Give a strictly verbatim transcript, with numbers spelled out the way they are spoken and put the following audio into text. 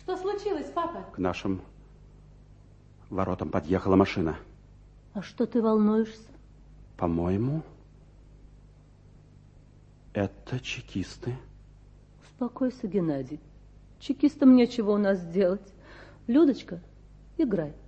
Что случилось, папа? К нашим воротам подъехала машина. А что ты волнуешься? По-моему, это чекисты. Успокойся, Геннадий. Чекистам нечего у нас делать. Людочка, играй.